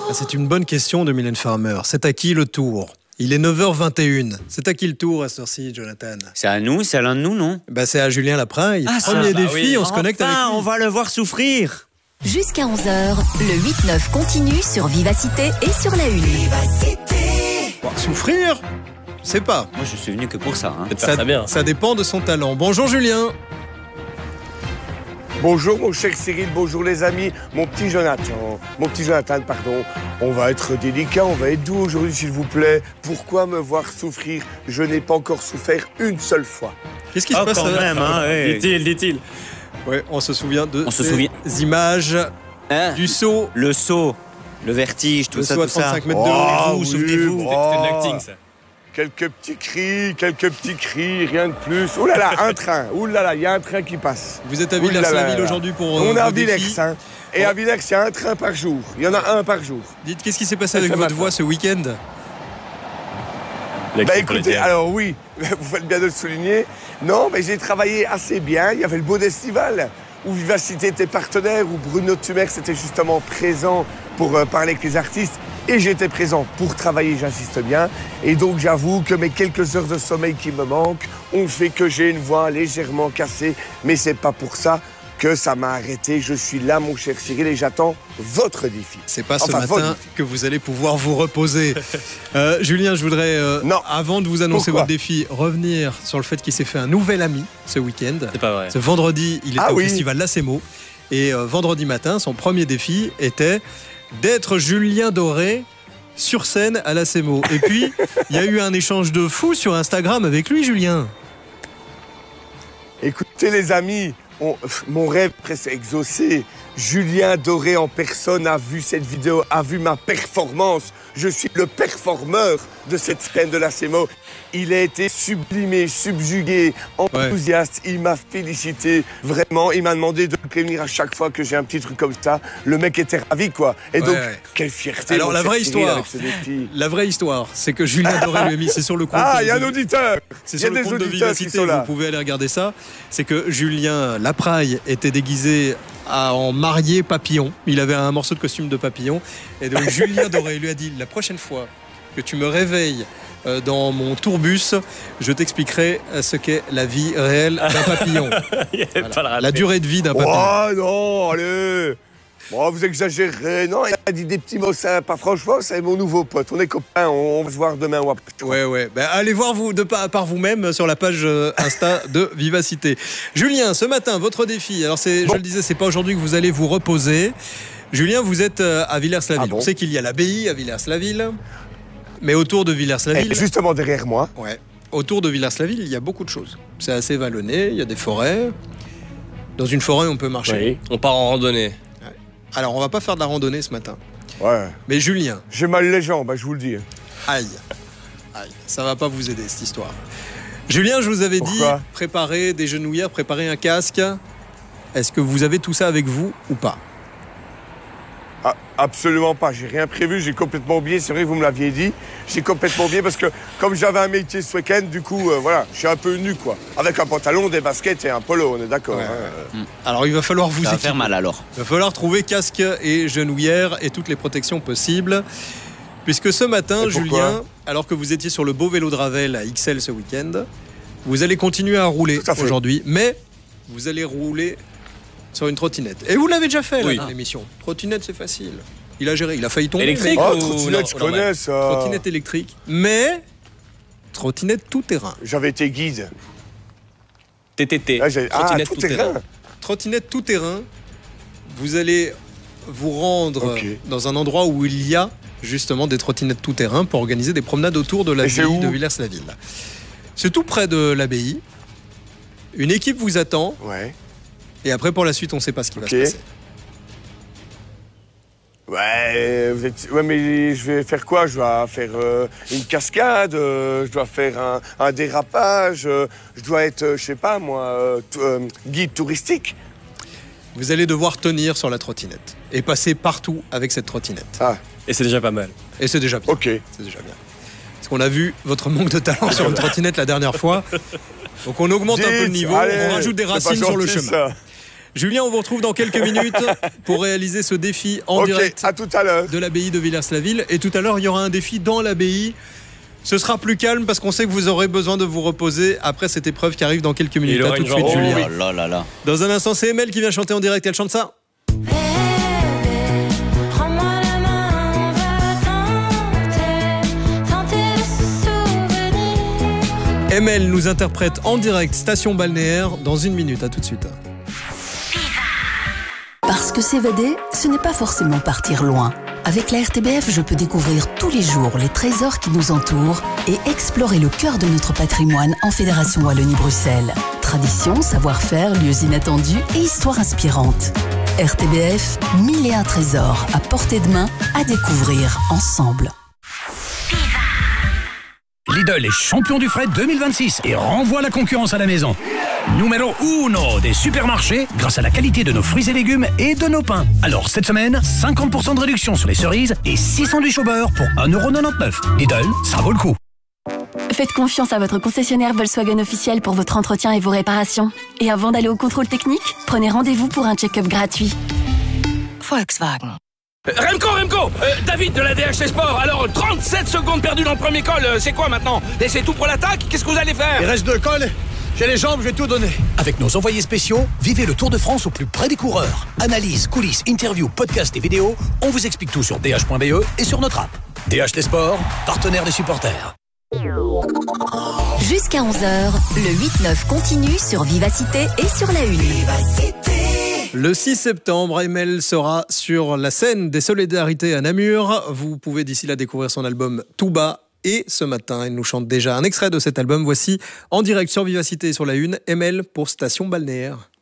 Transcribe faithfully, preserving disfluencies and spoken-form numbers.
C'est une bonne question de Mylène Farmer. C'est à qui le tour? Il est neuf heures vingt et une. C'est à qui le tour à cette heure-ci, Jonathan? C'est à nous, c'est à l'un de nous, non? Bah, c'est à Julien Lapraille. Ah, Premier bah défi, oui. on se connecte enfin, avec lui. On va le voir souffrir. Jusqu'à onze heures, le huit neuf continue sur Vivacité et sur la Une. Bon, souffrir? Je sais pas. Moi, je suis venu que pour ça. Hein. Ça, ça bien. ça dépend de son talent. Bonjour Julien. Bonjour mon cher Cyril, bonjour les amis, mon petit Jonathan, mon petit Jonathan, pardon. On va être délicat, on va être doux aujourd'hui s'il vous plaît. Pourquoi me voir souffrir? Je n'ai pas encore souffert une seule fois. Qu'est-ce qui se Oh, passe quand euh, même, hein, ouais. Dit-il, dit-il. Ouais, on se souvient de On se ces souvient. images Hein? du saut. Le saut, le vertige, tout Le ça, saut à tout ça. trente-cinq mètres de haut. Oh, Souvenez-vous, oui, souvenez-vous. bon. C'était de l'acting, ça. Quelques petits cris, quelques petits cris, rien de plus. Ouh là là, un train, ouh là là, il y a un train qui passe. Vous êtes à Ouh là là Villers-la-Ville là. aujourd'hui pour euh, On est à vos défis. Villers, hein. Et Bon. à Villers, il y a un train par jour. Il y en a un par jour. Dites, qu'est-ce qui s'est passé Ça, avec ça votre va, voix ça. ce week-end? Bah écoutez, alors oui, vous faites bien de le souligner. Non, mais j'ai travaillé assez bien. Il y avait le beau festival où Vivacité était partenaire, où Bruno Tumers était justement présent pour euh, parler avec les artistes. Et j'étais présent pour travailler, j'insiste bien. Et donc j'avoue que mes quelques heures de sommeil qui me manquent ont fait que j'ai une voix légèrement cassée. Mais c'est pas pour ça que ça m'a arrêté. Je suis là, mon cher Cyril, et j'attends votre défi. C'est pas ce Enfin, votre matin défi. que vous allez pouvoir vous reposer. euh, Julien, je voudrais, euh, Non. avant de vous annoncer Pourquoi votre défi, revenir sur le fait qu'il s'est fait un nouvel ami ce week-end. C'est pas vrai. Ce vendredi, il était Ah au oui. festival Lacemo. Et euh, vendredi matin, son premier défi était d'être Julien Doré sur scène à Lacemo. Et puis, il y a eu un échange de fou sur Instagram avec lui, Julien. Écoutez les amis, on- mon rêve presque exaucé. Julien Doré en personne a vu cette vidéo, a vu ma performance. Je suis le performeur de cette scène de la C M O. Il a été sublimé, subjugué, enthousiaste. Il m'a félicité, vraiment. Il m'a demandé de le prévenir à chaque fois que j'ai un petit truc comme ça. Le mec était ravi, quoi. Et Ouais, donc, ouais. quelle fierté. Alors, mon la cher vraie Cyril, histoire. avec ce défi. La vraie histoire, c'est que Julien Doré lui a mis, c'est sur le compte. Ah, il y a un de- auditeur. C'est Il y a sur le des compte de auditeurs qui Vivacité, sont là. vous pouvez aller regarder ça. C'est que Julien Lapraille était déguisé à- en marié papillon. Il avait un morceau de costume de papillon. Et donc Julien Doré lui a dit, la prochaine fois que tu me réveilles euh, dans mon tourbus, je t'expliquerai euh, ce qu'est la vie réelle d'un papillon. Il y avait Voilà. pas le La rappel. durée de vie d'un papillon. Oh non, allez. Bon, vous exagérez. Non, il a dit des petits mots sympas. Franchement, c'est mon nouveau pote. On est copains. On va se voir demain ou après. Ouais, ouais. Ben, allez voir vous, de par, par vous-même sur la page euh, Insta de Vivacité. Julien, ce matin, votre défi. Alors, c'est, Bon. je le disais, c'est pas aujourd'hui que vous allez vous reposer. Julien, vous êtes euh, à Villers-la-Ville. Ah bon On sait qu'il y a l'abbaye à Villers-la-Ville. Mais autour de Et Villers-la-Ville, justement derrière moi. ouais, autour de Villers-la-Ville, il y a beaucoup de choses. C'est assez vallonné, il y a des forêts. Dans une forêt, on peut marcher. Oui. On part en randonnée. Alors, on va pas faire de la randonnée ce matin. Ouais. Mais Julien, J'ai mal les jambes, bah, je vous le dis. aïe, aïe, ça va pas vous aider cette histoire. Julien, je vous avais Pourquoi dit, préparez des genouillères, préparez un casque. Est-ce que vous avez tout ça avec vous ou pas? Ah, absolument pas. J'ai rien prévu. J'ai complètement oublié. C'est vrai que vous me l'aviez dit. J'ai complètement oublié parce que comme j'avais un métier ce week-end, du coup, euh, voilà, je suis un peu nu, quoi. Avec un pantalon, des baskets et un polo, on est d'accord. Ouais, hein. Alors, il va falloir vous Ça va équiper. faire mal alors. Il va falloir trouver casque et genouillère et toutes les protections possibles. Puisque ce matin, Et pourquoi Julien, alors que vous étiez sur le beau vélo de Ravel à X L ce week-end, vous allez continuer à rouler Tout à fait. aujourd'hui, mais vous allez rouler sur une trottinette. Et vous l'avez déjà fait là, Oui. dans l'émission. Trottinette, c'est facile. Il a géré, il a failli tomber. Électrique mais- Oh, ou trottinette, je non, normal. connais ça. Trottinette électrique, mais trottinette tout terrain. J'avais été guide. T T T. Là, j'ai- ah, Trottinette tout terrain. Trottinette tout terrain, vous allez vous rendre Ok. dans un endroit où il y a justement des trottinettes tout terrain pour organiser des promenades autour de Et c'est l'abbaye où de Villers-la-Ville. C'est tout près de l'abbaye. Une équipe vous attend Ouais. et après pour la suite on ne sait pas ce qui Ok. va se passer. Ouais, vous êtes... ouais, mais je vais faire quoi? Je dois faire euh, une cascade, euh, je dois faire un, un dérapage, euh, je dois être, euh, je sais pas moi, euh, t- euh, guide touristique. Vous allez devoir tenir sur la trottinette et passer partout avec cette trottinette. Ah, Et c'est déjà pas mal. Et c'est déjà bien. ok. C'est déjà bien. Parce qu'on a vu votre manque de talent sur une trottinette la dernière fois. Donc on augmente un peu le Dites, niveau, allez, on rajoute des c'est pas racines sur le gentil, chemin. ça. Julien, on vous retrouve dans quelques minutes pour réaliser ce défi en Ok, direct à tout à l'heure. de l'abbaye de Villers-la-Ville. Et tout à l'heure, il y aura un défi dans l'abbaye. Ce sera plus calme parce qu'on sait que vous aurez besoin de vous reposer après cette épreuve qui arrive dans quelques minutes. Il À aura tout de une suite, jambe. Julien. Oh là là là. Dans un instant, c'est Emelle qui vient chanter en direct. Elle chante ça. Prends-moi la main, on va tenter, tenter de se souvenir. Emelle nous interprète en direct Station Balnéaire dans une minute. À tout de suite. Parce que s'évader, ce n'est pas forcément partir loin. Avec la R T B F, je peux découvrir tous les jours les trésors qui nous entourent et explorer le cœur de notre patrimoine en Fédération Wallonie-Bruxelles. Tradition, savoir-faire, lieux inattendus et histoires inspirantes. R T B F, mille et un trésors à portée de main à découvrir ensemble. Lidl est champion du fret deux mille vingt-six et renvoie la concurrence à la maison. Numéro uno des supermarchés grâce à la qualité de nos fruits et légumes et de nos pains. Alors cette semaine, cinquante pour cent de réduction sur les cerises et six sandwichs au beurre pour un euro quatre-vingt-dix-neuf. Lidl, ça vaut le coup. Faites confiance à votre concessionnaire Volkswagen officiel pour votre entretien et vos réparations. Et avant d'aller au contrôle technique, prenez rendez-vous pour un check-up gratuit. Volkswagen. Remco, Remco euh, David de la D H T Sport. Alors, trente-sept secondes perdues dans le premier col, euh, c'est quoi maintenant? Et c'est tout pour l'attaque? Qu'est-ce que vous allez faire? Il reste deux cols, j'ai les jambes, je vais tout donner. Avec nos envoyés spéciaux, vivez le Tour de France au plus près des coureurs. Analyse, coulisses, interviews, podcasts et vidéos, on vous explique tout sur d h point b e et sur notre app. D H T Sport, partenaire des supporters. Jusqu'à onze heures, le huit neuf continue sur Vivacité et sur la Une. Le six septembre, Emelle sera sur la scène des Solidarités à Namur. Vous pouvez d'ici là découvrir son album Tout bas. Et ce matin, elle nous chante déjà un extrait de cet album. Voici en direct sur Vivacité et sur la Une, Emelle pour Station Balnéaire.